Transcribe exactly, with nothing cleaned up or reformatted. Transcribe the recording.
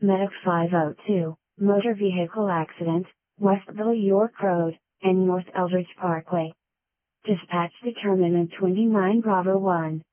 Medic five oh two, motor vehicle accident, Westville York Road, and North Eldridge Parkway. Dispatch determinant twenty-nine Bravo one.